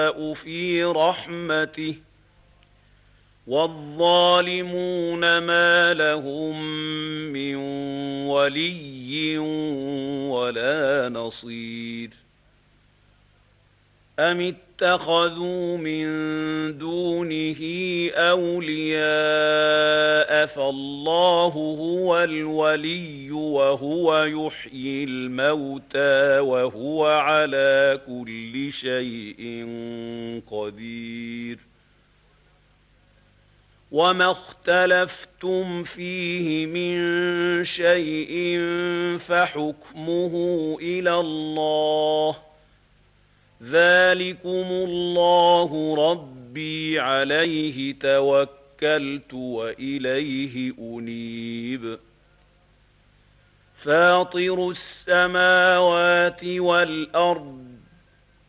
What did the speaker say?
في رحمته والظالمون ما لهم من ولي ولا نصير أم اتخذوا من دونه أولياء فالله هو الولي وهو يحيي الموتى وهو على كل شيء قدير وما اختلفتم فيه من شيء فحكمه إلى الله ذلكم الله ربي عليه توكلت وإليه أنيب فاطر السماوات والأرض